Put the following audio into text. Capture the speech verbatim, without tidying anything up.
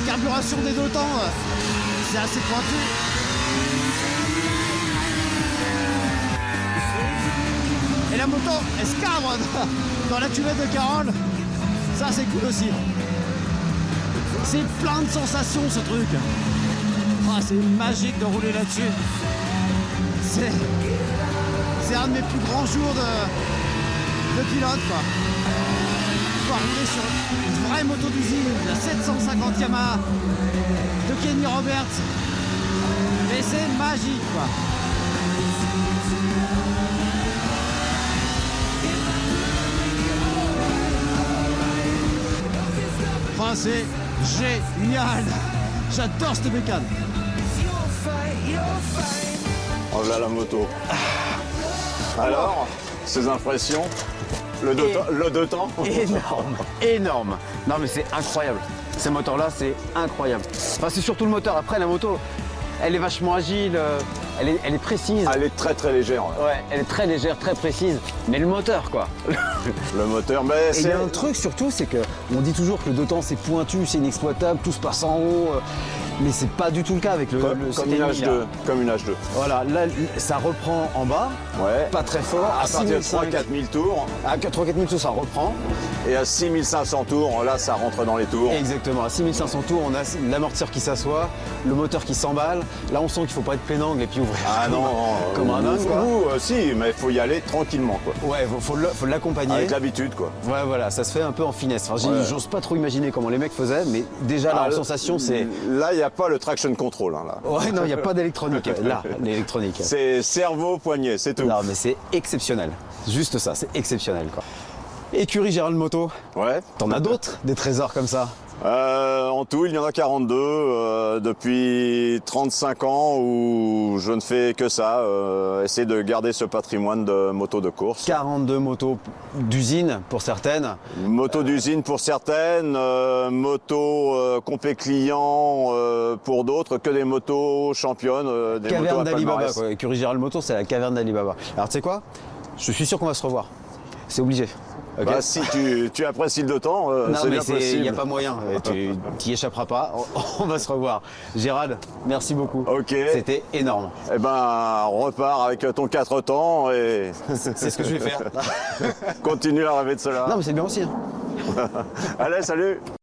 carburation des deux temps, euh, c'est assez pointu. Et la moto, elle se cabre dans la cuvette de Carole. Ça, c'est cool aussi. C'est plein de sensations, ce truc. Oh, c'est magique de rouler là-dessus. C'est... C'est un de mes plus grands jours de, de pilote, quoi. Pouvoir rouler sur une vraie moto d'usine, la sept cent cinquante Yamaha de Kenny Roberts. Et c'est magique, quoi. Oh, c'est génial. J'adore cette bécane. Oh là la moto. Alors, ces impressions, le deux, Et... temps, le deux temps. Énorme, énorme. Non mais c'est incroyable. Ces moteurs-là, c'est incroyable. Enfin, c'est surtout le moteur. Après, la moto, elle est vachement agile, elle est, elle est précise. Elle est très très légère. Ouais, ouais, elle est très légère, très précise. Mais le moteur, quoi. Le moteur, mais c'est... Il y a un truc surtout, c'est que on dit toujours que le deux temps, c'est pointu, c'est inexploitable, tout se passe en haut. Mais c'est pas du tout le cas avec le, comme, le comme une H deux, comme une H deux. Voilà, là, ça reprend en bas, ouais. Pas très fort. À, à partir de trois à quatre mille tours. À trois à quatre mille tours, ça reprend. Et à six mille cinq cents tours, là, ça rentre dans les tours. Exactement, à six mille cinq cents tours, on a l'amortisseur qui s'assoit, le moteur qui s'emballe. Là, on sent qu'il faut pas être plein angle et puis ouvrir. Ah non, comme un dingue, quoi. Ou, euh, si, mais il faut y aller tranquillement, quoi. Ouais, faut, faut l'accompagner. Avec l'habitude, quoi. Ouais, voilà, ça se fait un peu en finesse. Enfin, ouais. J'ose pas trop imaginer comment les mecs faisaient, mais déjà, là, ah, en sensation, c'est... Là, il n'y a pas le traction control, hein, là. Ouais, non, il n'y a pas d'électronique. Là, l'électronique. C'est cerveau, poignet, c'est tout. Non, mais c'est exceptionnel. Juste ça, c'est exceptionnel, quoi. Écurie Gérald Moto. Ouais. T'en as d'autres, des trésors comme ça? Euh, en tout, il y en a quarante-deux euh, depuis trente-cinq ans où je ne fais que ça, euh, essayer de garder ce patrimoine de motos de course. quarante-deux motos d'usine pour certaines. Motos d'usine pour certaines, euh, motos euh, compé client euh, pour d'autres, que des motos championnes. Euh, des caverne d'Alibaba, quoi. Écurie Gérald Moto, c'est la caverne d'Alibaba. Alors tu sais quoi? Je suis sûr qu'on va se revoir. C'est obligé. Okay. Bah, si tu, tu apprécies le deux temps, euh, c'est bien possible. Il n'y a pas moyen, tu n'y échapperas pas, on, on va se revoir. Gérald, merci beaucoup. Ok. C'était énorme. Eh ben, repars avec ton quatre temps et... C'est ce que je vais faire. Continue à rêver de cela. Non mais c'est bien aussi. Hein. Allez, salut.